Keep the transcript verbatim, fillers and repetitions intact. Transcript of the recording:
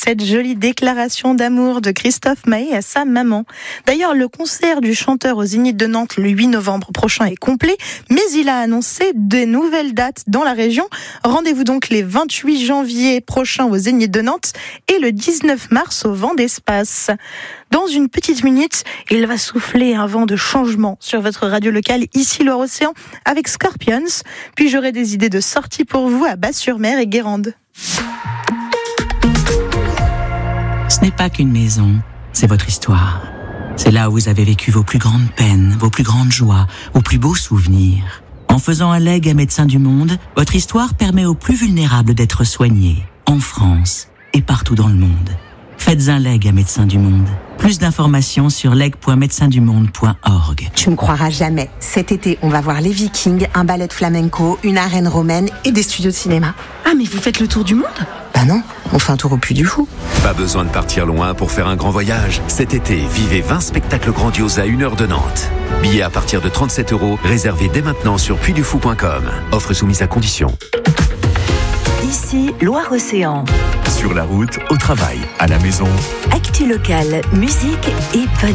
cette jolie déclaration d'amour de Christophe Maé à sa maman. D'ailleurs, le concert du chanteur au Zénith de Nantes le huit novembre prochain est complet, mais il a annoncé de nouvelles dates dans la région. Rendez-vous donc les vingt-huit janvier prochain au Zénith de Nantes et le dix-neuf mars au Vent d'Espace. Dans une petite minute, il va souffler un vent de changement sur votre radio locale, ici Loire-Océan, avec Scorpions. Puis j'aurai des idées de sortie pour vous à Bas-sur-Mer et Guérande. Ce n'est pas qu'une maison, c'est votre histoire. C'est là où vous avez vécu vos plus grandes peines, vos plus grandes joies, vos plus beaux souvenirs. En faisant un legs à Médecins du Monde, votre histoire permet aux plus vulnérables d'être soignés, en France et partout dans le monde. Faites un leg à Médecins du Monde. Plus d'informations sur leg point médecins du monde point org. Tu me croiras jamais. Cet été, on va voir les Vikings, un ballet de flamenco, une arène romaine et des studios de cinéma. Ah, mais vous faites le tour du monde ? Bah non, on fait un tour au Puy du Fou. Pas besoin de partir loin pour faire un grand voyage. Cet été, vivez vingt spectacles grandioses à une heure de Nantes. Billets à partir de trente-sept euros, réservés dès maintenant sur puy du fou point com. Offre soumise à condition. Ici, Loire-Océan. Sur la route, au travail, à la maison. Actu locale, musique et bonne